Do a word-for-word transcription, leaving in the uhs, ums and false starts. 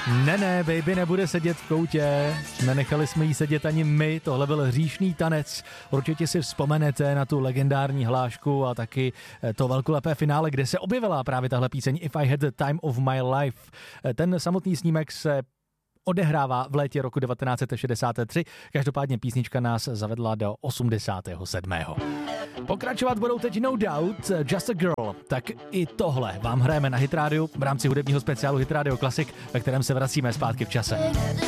Ne, ne, baby nebude sedět v koutě, nenechali jsme jí sedět ani my, tohle byl hříšný tanec. Určitě si vzpomenete na tu legendární hlášku a taky to velkolepé finále, kde se objevila právě tahle píseň If I Had the Time of My Life. Ten samotný snímek se odehrává v létě roku devatenáct set šedesát tři, každopádně písnička nás zavedla do osmdesátého sedmého Pokračovat budou teď No Doubt, Just a Girl. Tak i tohle vám hrajeme na Hit Radio v rámci hudebního speciálu Hit Radio Classic, ve kterém se vracíme zpátky v čase.